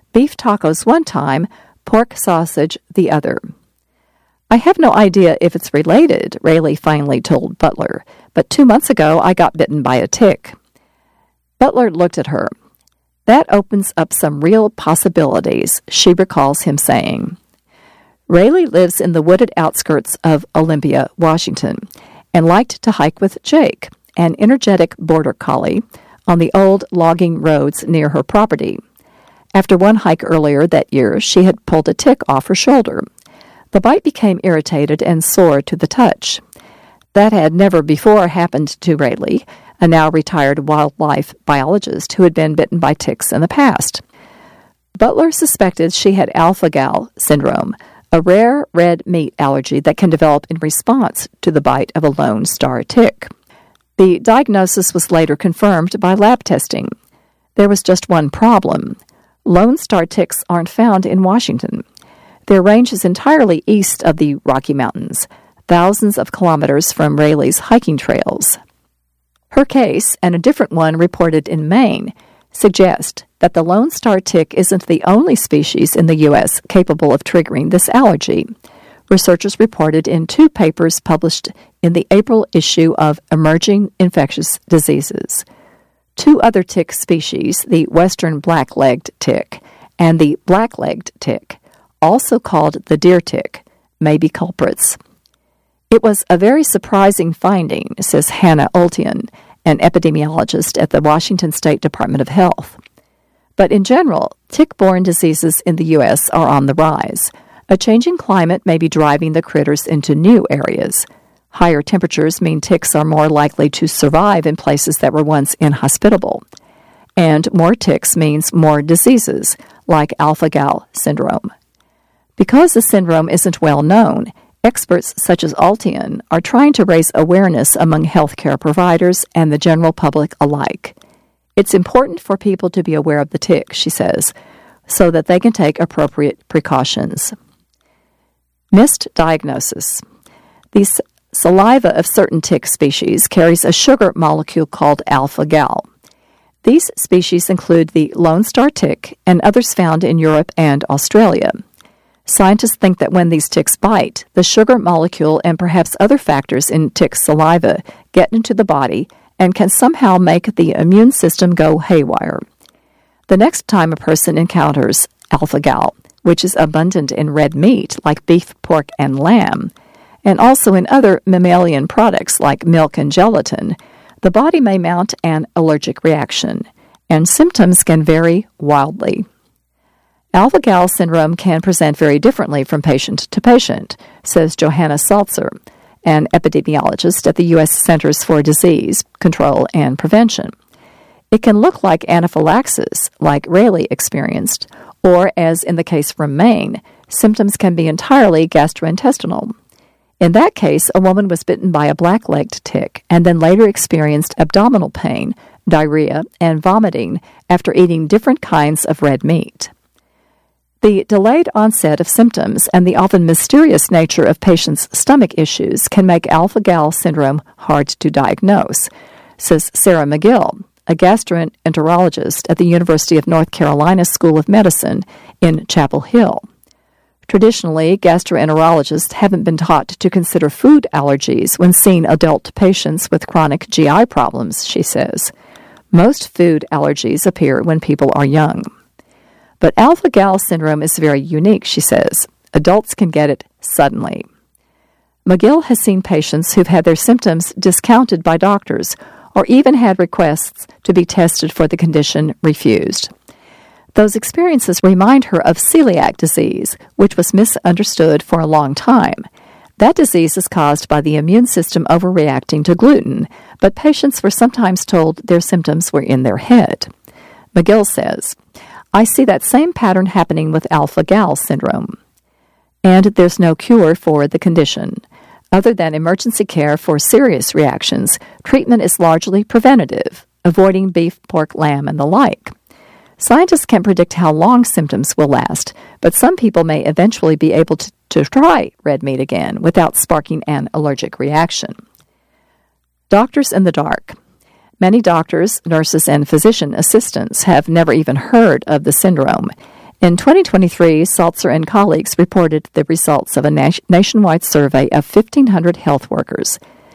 beef tacos one time, pork sausage the other. I have no idea if it's related, Rayleigh finally told Butler, but 2 months ago I got bitten by a tick. Butler looked at her. That opens up some real possibilities, she recalls him saying. Rayleigh lives in the wooded outskirts of Olympia, Washington, and liked to hike with Jake, an energetic border collie, on the old logging roads near her property. After one hike earlier that year, she had pulled a tick off her shoulder. The bite became irritated and sore to the touch. That had never before happened to Rayleigh, a now retired wildlife biologist who had been bitten by ticks in the past. Butler suspected she had alpha-gal syndrome, a rare red meat allergy that can develop in response to the bite of a lone star tick. The diagnosis was later confirmed by lab testing. There was just one problem. Lone star ticks aren't found in Washington. Their range is entirely east of the Rocky Mountains, thousands of kilometers from Rayleigh's hiking trails. Her case, and a different one reported in Maine, suggest that the lone star tick isn't the only species in the U.S. capable of triggering this allergy. Researchers reported in 2 papers published in the April issue of Emerging Infectious Diseases. 2 other tick species, the western black-legged tick and the black-legged tick, also called the deer tick, may be culprits. It was a very surprising finding, says Hannah Oltian, an epidemiologist at the Washington State Department of Health. But in general, tick-borne diseases in the U.S. are on the rise. A changing climate may be driving the critters into new areas. Higher temperatures mean ticks are more likely to survive in places that were once inhospitable. And more ticks means more diseases, like alpha-gal syndrome. Because the syndrome isn't well known, experts such as Oltian are trying to raise awareness among healthcare providers and the general public alike. It's important for people to be aware of the tick, she says, so that they can take appropriate precautions. Missed diagnosis. The saliva of certain tick species carries a sugar molecule called alpha-gal. These species include the lone star tick and others found in Europe and Australia. Scientists think that when these ticks bite, the sugar molecule and perhaps other factors in tick saliva get into the body and can somehow make the immune system go haywire. The next time a person encounters alpha-gal, which is abundant in red meat like beef, pork, and lamb, and also in other mammalian products like milk and gelatin, the body may mount an allergic reaction, and symptoms can vary wildly. Alpha-gal syndrome can present very differently from patient to patient, says Johanna Salzer, an epidemiologist at the U.S. Centers for Disease Control and Prevention. It can look like anaphylaxis, like Rayleigh experienced, or, as in the case from Maine, symptoms can be entirely gastrointestinal. In that case, a woman was bitten by a black-legged tick and then later experienced abdominal pain, diarrhea, and vomiting after eating different kinds of red meat. The delayed onset of symptoms and the often mysterious nature of patients' stomach issues can make alpha-gal syndrome hard to diagnose, says Sarah McGill, a gastroenterologist at the University of North Carolina School of Medicine in Chapel Hill. Traditionally, gastroenterologists haven't been taught to consider food allergies when seeing adult patients with chronic GI problems, she says. Most food allergies appear when people are young. But alpha-gal syndrome is very unique, she says. Adults can get it suddenly. McGill has seen patients who've had their symptoms discounted by doctors or even had requests to be tested for the condition refused. Those experiences remind her of celiac disease, which was misunderstood for a long time. That disease is caused by the immune system overreacting to gluten, but patients were sometimes told their symptoms were in their head. McGill says, I see that same pattern happening with alpha-gal syndrome. And there's no cure for the condition. Other than emergency care for serious reactions, treatment is largely preventative, avoiding beef, pork, lamb, and the like. Scientists can't predict how long symptoms will last, but some people may eventually be able to try red meat again without sparking an allergic reaction. Doctors in the dark. Many doctors, nurses, and physician assistants have never even heard of the syndrome, In 2023, Salzer and colleagues reported the results of a nationwide survey of 1,500 health workers.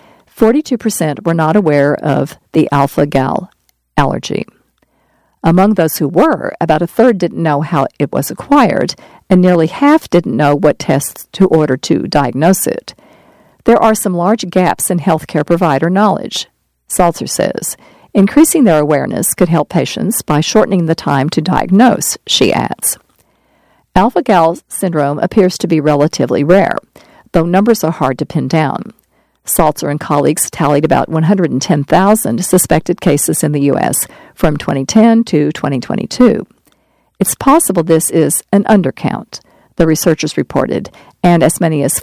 42% were not aware of the alpha-gal allergy. Among those who were, about a third didn't know how it was acquired, and nearly half didn't know what tests to order to diagnose it. There are some large gaps in healthcare provider knowledge, Salzer says. Increasing their awareness could help patients by shortening the time to diagnose, she adds. Alpha-gal syndrome appears to be relatively rare, though numbers are hard to pin down. Salzer and colleagues tallied about 110,000 suspected cases in the U.S. from 2010 to 2022. It's possible this is an undercount, the researchers reported, and as many as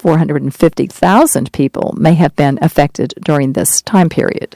450,000 people may have been affected during this time period.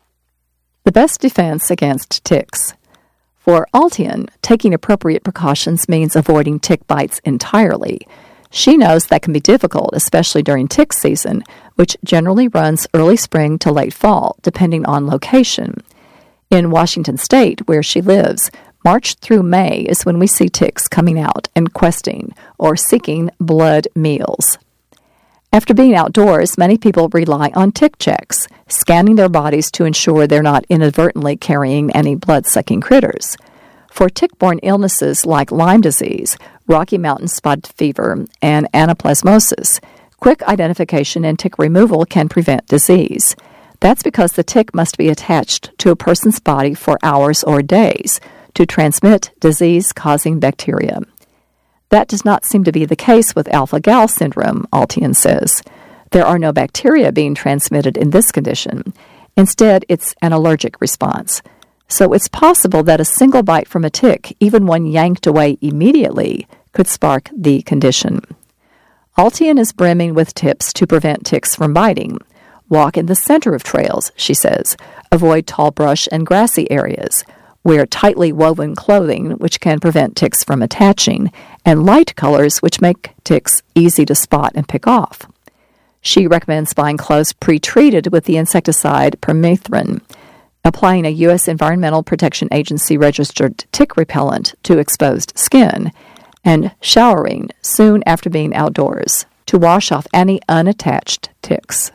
The best defense against ticks. For Altian, taking appropriate precautions means avoiding tick bites entirely. She knows that can be difficult, especially during tick season, which generally runs early spring to late fall, depending on location. In Washington State, where she lives, March through May is when we see ticks coming out and questing or seeking blood meals. After being outdoors, many people rely on tick checks, scanning their bodies to ensure they're not inadvertently carrying any blood-sucking critters. For tick-borne illnesses like Lyme disease, Rocky Mountain spotted fever, and anaplasmosis, quick identification and tick removal can prevent disease. That's because the tick must be attached to a person's body for hours or days to transmit disease-causing bacteria. That does not seem to be the case with alpha-gal syndrome, Altian says. There are no bacteria being transmitted in this condition. Instead, it's an allergic response. So it's possible that a single bite from a tick, even one yanked away immediately, could spark the condition. Altian is brimming with tips to prevent ticks from biting. Walk in the center of trails, she says. Avoid tall brush and grassy areas. Wear tightly woven clothing, which can prevent ticks from attaching, and light colors, which make ticks easy to spot and pick off. She recommends buying clothes pre-treated with the insecticide permethrin, applying a U.S. Environmental Protection Agency registered tick repellent to exposed skin, and showering soon after being outdoors to wash off any unattached ticks.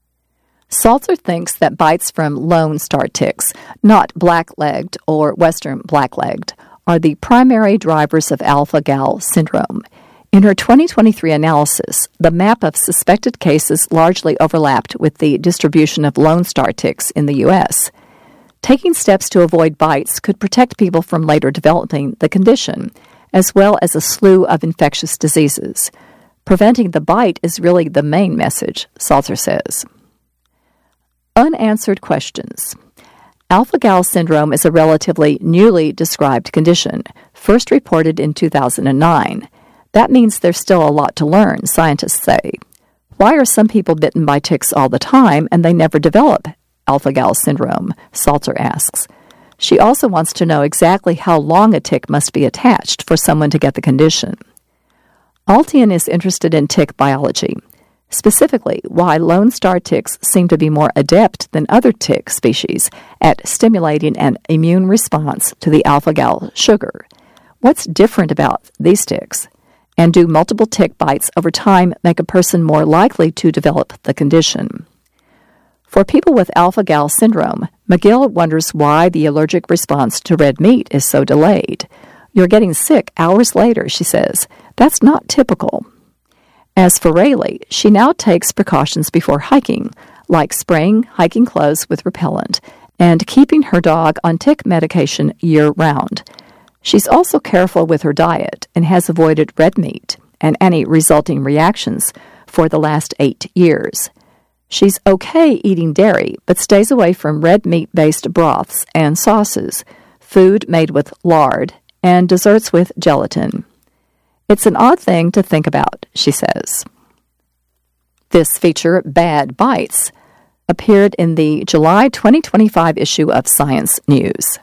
Salzer thinks that bites from Lone Star ticks, not black-legged or western black-legged, are the primary drivers of alpha-gal syndrome. In her 2023 analysis, the map of suspected cases largely overlapped with the distribution of Lone Star ticks in the U.S. Taking steps to avoid bites could protect people from later developing the condition, as well as a slew of infectious diseases. Preventing the bite is really the main message, Salzer says. Unanswered questions. Alpha-gal syndrome is a relatively newly described condition, first reported in 2009. That means there's still a lot to learn, scientists say. Why are some people bitten by ticks all the time and they never develop alpha-gal syndrome? Salzer asks. She also wants to know exactly how long a tick must be attached for someone to get the condition. Altian is interested in tick biology. Specifically, why Lone Star ticks seem to be more adept than other tick species at stimulating an immune response to the alpha-gal sugar. What's different about these ticks? And do multiple tick bites over time make a person more likely to develop the condition? For people with alpha-gal syndrome, McGill wonders why the allergic response to red meat is so delayed. You're getting sick hours later, she says. That's not typical. As for Rayleigh, she now takes precautions before hiking, like spraying hiking clothes with repellent and keeping her dog on tick medication year-round. She's also careful with her diet and has avoided red meat and any resulting reactions for the last 8 years. She's okay eating dairy, but stays away from red meat-based broths and sauces, food made with lard, and desserts with gelatin. It's an odd thing to think about, she says. This feature, Bad Bites, appeared in the July 2025 issue of Science News.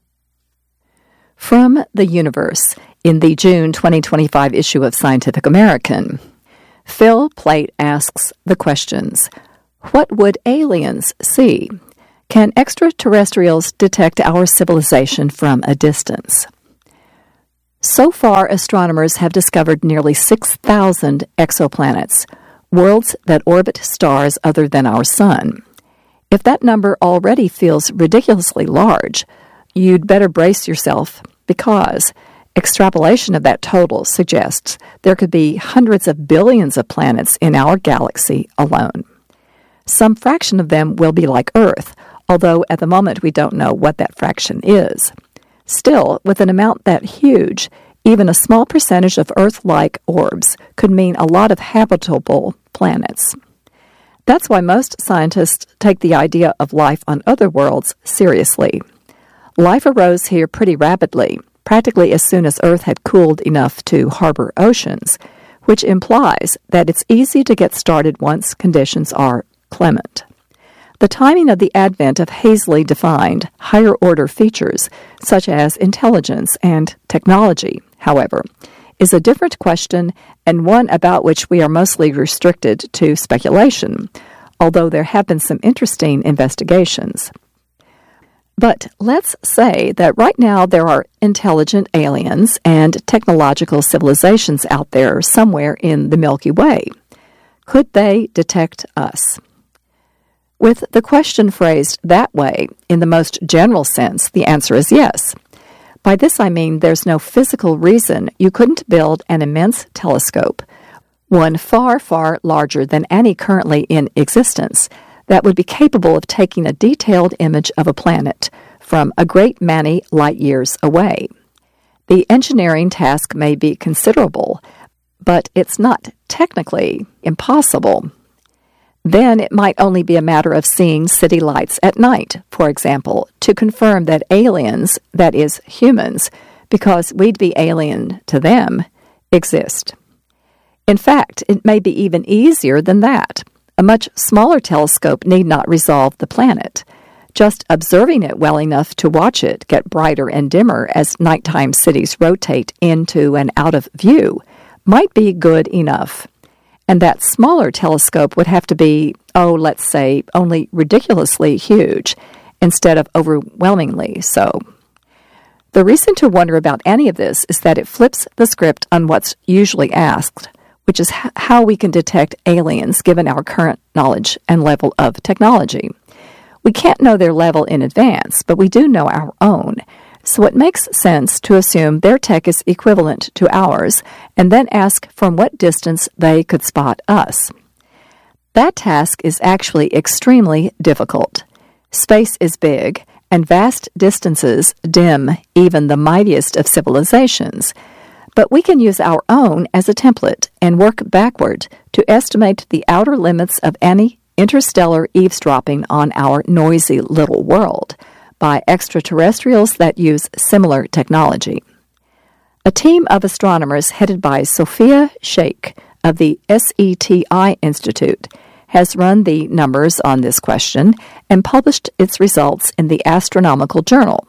From the Universe, in the June 2025 issue of Scientific American, Phil Plait asks the questions, what would aliens see? Can extraterrestrials detect our civilization from a distance? So far, astronomers have discovered nearly 6,000 exoplanets, worlds that orbit stars other than our Sun. If that number already feels ridiculously large, you'd better brace yourself because extrapolation of that total suggests there could be hundreds of billions of planets in our galaxy alone. Some fraction of them will be like Earth, although at the moment we don't know what that fraction is. Still, with an amount that huge, even a small percentage of Earth-like orbs could mean a lot of habitable planets. That's why most scientists take the idea of life on other worlds seriously. Life arose here pretty rapidly, practically as soon as Earth had cooled enough to harbor oceans, which implies that it's easy to get started once conditions are clement. The timing of the advent of hazily defined, higher-order features, such as intelligence and technology, however, is a different question and one about which we are mostly restricted to speculation, although there have been some interesting investigations. But let's say that right now there are intelligent aliens and technological civilizations out there somewhere in the Milky Way. Could they detect us? With the question phrased that way, in the most general sense, the answer is yes. By this I mean there's no physical reason you couldn't build an immense telescope, one far, far larger than any currently in existence, that would be capable of taking a detailed image of a planet from a great many light years away. The engineering task may be considerable, but it's not technically impossible. Then it might only be a matter of seeing city lights at night, for example, to confirm that aliens, that is, humans, because we'd be alien to them, exist. In fact, it may be even easier than that. A much smaller telescope need not resolve the planet. Just observing it well enough to watch it get brighter and dimmer as nighttime cities rotate into and out of view might be good enough. And that smaller telescope would have to be, let's say, only ridiculously huge, instead of overwhelmingly so. The reason to wonder about any of this is that it flips the script on what's usually asked, which is how we can detect aliens given our current knowledge and level of technology. We can't know their level in advance, but we do know our own. So it makes sense to assume their tech is equivalent to ours and then ask from what distance they could spot us. That task is actually extremely difficult. Space is big, and vast distances dim even the mightiest of civilizations. But we can use our own as a template and work backward to estimate the outer limits of any interstellar eavesdropping on our noisy little world by extraterrestrials that use similar technology. A team of astronomers headed by Sophia Sheikh of the SETI Institute has run the numbers on this question and published its results in the Astronomical Journal.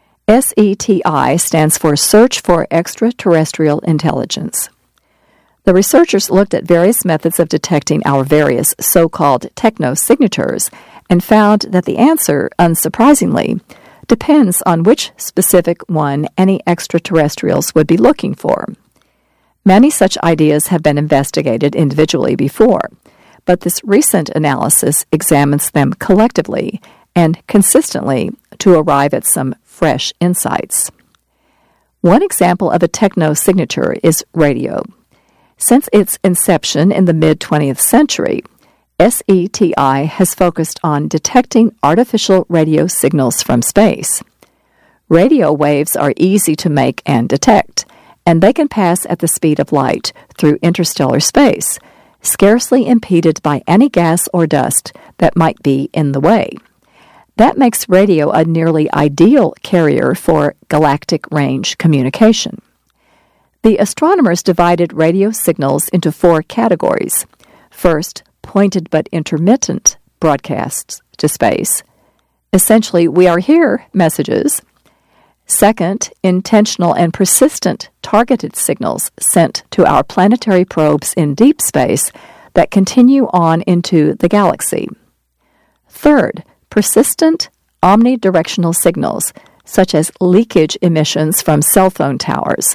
SETI stands for Search for Extraterrestrial Intelligence. The researchers looked at various methods of detecting our various so-called techno-signatures and found that the answer, unsurprisingly, depends on which specific one any extraterrestrials would be looking for. Many such ideas have been investigated individually before, but this recent analysis examines them collectively and consistently to arrive at some fresh insights. One example of a techno-signature is radio. Since its inception in the mid-20th century, SETI has focused on detecting artificial radio signals from space. Radio waves are easy to make and detect, and they can pass at the speed of light through interstellar space, scarcely impeded by any gas or dust that might be in the way. That makes radio a nearly ideal carrier for galactic range communication. The astronomers divided radio signals into 4 categories. First, pointed but intermittent broadcasts to space. Essentially, we are here messages. Second, intentional and persistent targeted signals sent to our planetary probes in deep space that continue on into the galaxy. Third, persistent omnidirectional signals, such as leakage emissions from cell phone towers,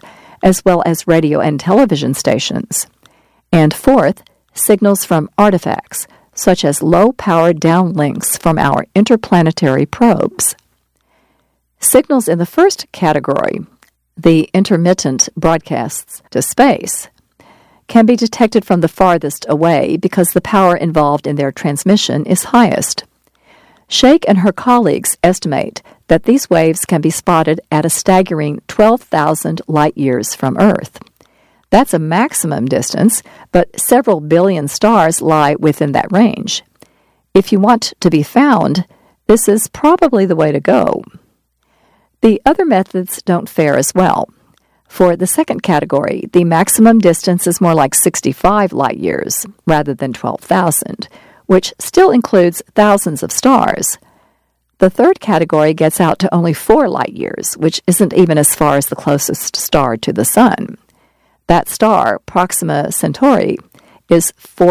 as well as radio and television stations. And fourth, signals from artifacts, such as low-powered downlinks from our interplanetary probes. Signals in the first category, the intermittent broadcasts to space, can be detected from the farthest away because the power involved in their transmission is highest. Shake and her colleagues estimate that these waves can be spotted at a staggering 12,000 light-years from Earth. That's a maximum distance, but several billion stars lie within that range. If you want to be found, this is probably the way to go. The other methods don't fare as well. For the second category, the maximum distance is more like 65 light-years rather than 12,000, which still includes thousands of stars. The third category gets out to only 4 light-years, which isn't even as far as the closest star to the Sun. That star, Proxima Centauri, is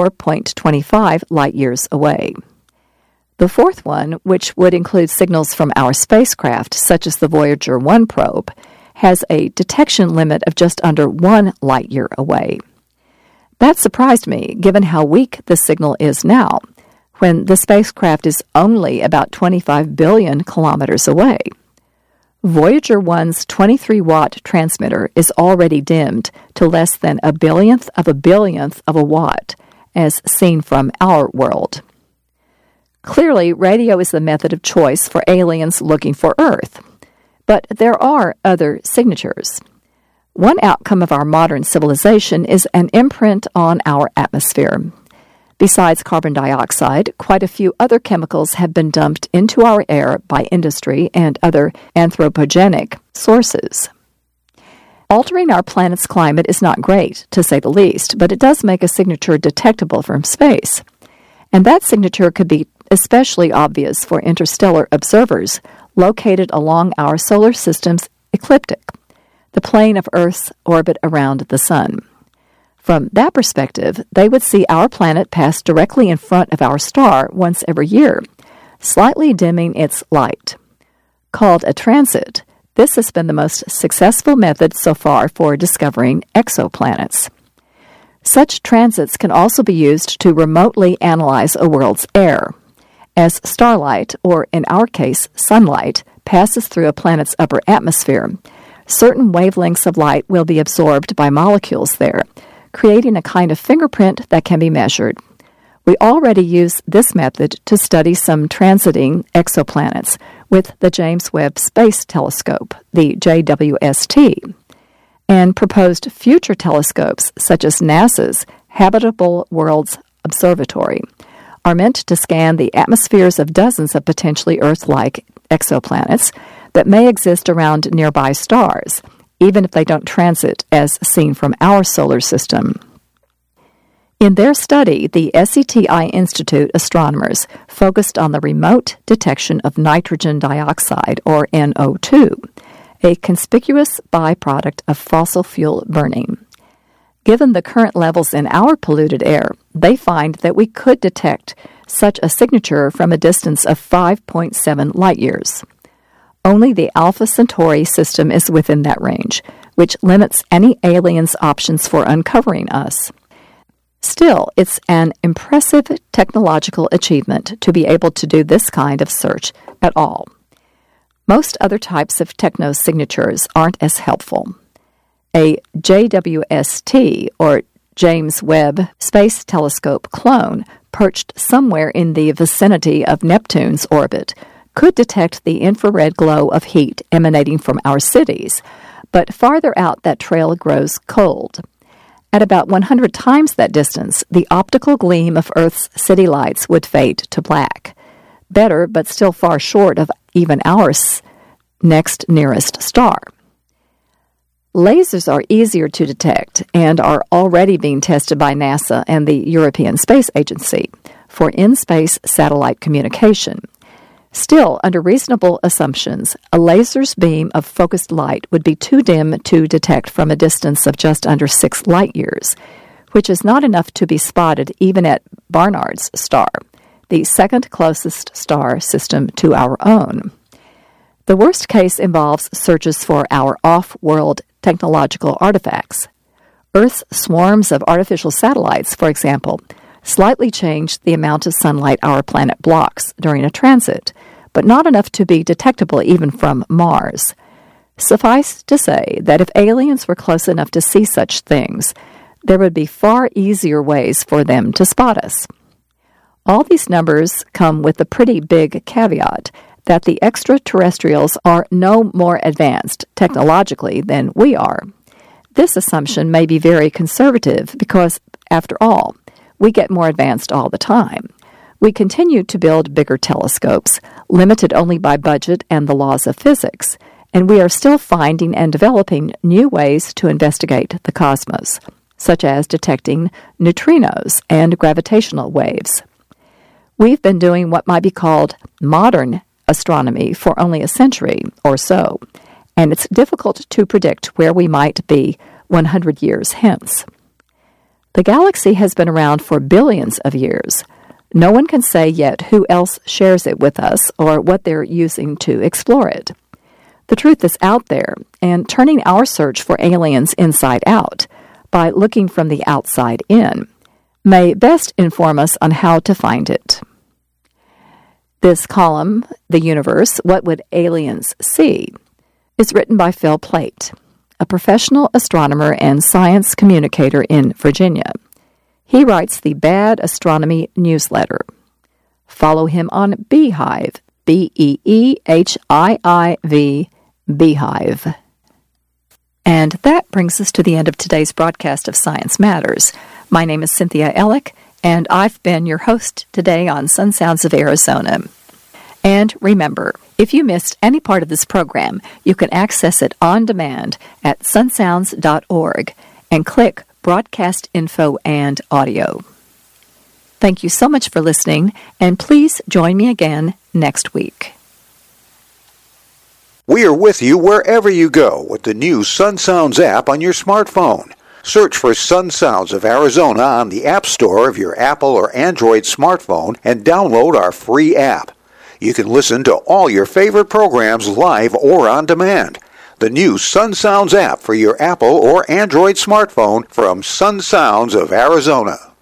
4.25 light-years away. The fourth one, which would include signals from our spacecraft, such as the Voyager 1 probe, has a detection limit of just under 1 light-year away. That surprised me, given how weak the signal is now, when the spacecraft is only about 25 billion kilometers away. Voyager 1's 23-watt transmitter is already dimmed to less than a billionth of a watt, as seen from our world. Clearly, radio is the method of choice for aliens looking for Earth. But there are other signatures. One outcome of our modern civilization is an imprint on our atmosphere. Besides carbon dioxide, quite a few other chemicals have been dumped into our air by industry and other anthropogenic sources. Altering our planet's climate is not great, to say the least, but it does make a signature detectable from space. And that signature could be especially obvious for interstellar observers located along our solar system's ecliptic, the plane of Earth's orbit around the Sun. From that perspective, they would see our planet pass directly in front of our star once every year, slightly dimming its light. Called a transit, this has been the most successful method so far for discovering exoplanets. Such transits can also be used to remotely analyze a world's air. As starlight, or in our case, sunlight, passes through a planet's upper atmosphere, certain wavelengths of light will be absorbed by molecules there, creating a kind of fingerprint that can be measured. We already use this method to study some transiting exoplanets with the James Webb Space Telescope, the JWST, and proposed future telescopes, such as NASA's Habitable Worlds Observatory, are meant to scan the atmospheres of dozens of potentially Earth-like exoplanets that may exist around nearby stars, even if they don't transit as seen from our solar system. In their study, the SETI Institute astronomers focused on the remote detection of nitrogen dioxide, or NO2, a conspicuous byproduct of fossil fuel burning. Given the current levels in our polluted air, they find that we could detect such a signature from a distance of 5.7 light-years. Only the Alpha Centauri system is within that range, which limits any aliens' options for uncovering us. Still, it's an impressive technological achievement to be able to do this kind of search at all. Most other types of technosignatures aren't as helpful. A JWST, or James Webb Space Telescope clone, perched somewhere in the vicinity of Neptune's orbit, could detect the infrared glow of heat emanating from our cities, but farther out that trail grows cold. At about 100 times that distance, the optical gleam of Earth's city lights would fade to black. Better, but still far short of even our next nearest star. Lasers are easier to detect and are already being tested by NASA and the European Space Agency for in-space satellite communication. Still, under reasonable assumptions, a laser's beam of focused light would be too dim to detect from a distance of just under 6 light-years, which is not enough to be spotted even at Barnard's star, the second closest star system to our own. The worst case involves searches for our off-world technological artifacts. Earth's swarms of artificial satellites, for example, slightly change the amount of sunlight our planet blocks during a transit, but not enough to be detectable even from Mars. Suffice to say that if aliens were close enough to see such things, there would be far easier ways for them to spot us. All these numbers come with the pretty big caveat that the extraterrestrials are no more advanced technologically than we are. This assumption may be very conservative because, after all, we get more advanced all the time. We continue to build bigger telescopes, limited only by budget and the laws of physics, and we are still finding and developing new ways to investigate the cosmos, such as detecting neutrinos and gravitational waves. We've been doing what might be called modern astronomy for only a century or so, and it's difficult to predict where we might be 100 years hence. The galaxy has been around for billions of years. No one can say yet who else shares it with us or what they're using to explore it. The truth is out there, and turning our search for aliens inside out, by looking from the outside in, may best inform us on how to find it. This column, The Universe, What Would Aliens See?, is written by Phil Plait, a professional astronomer and science communicator in Virginia. He writes the Bad Astronomy newsletter. Follow him on Beehive, Beehiiv, Beehive. And that brings us to the end of today's broadcast of Science Matters. My name is Cynthia Ellick, and I've been your host today on Sun Sounds of Arizona. And remember, if you missed any part of this program, you can access it on demand at sunsounds.org and click Broadcast Info and Audio. Thank you so much for listening, and please join me again next week. We are with you wherever you go with the new Sun Sounds app on your smartphone. Search for Sun Sounds of Arizona on the App Store of your Apple or Android smartphone and download our free app. You can listen to all your favorite programs live or on demand. The new Sun Sounds app for your Apple or Android smartphone from Sun Sounds of Arizona.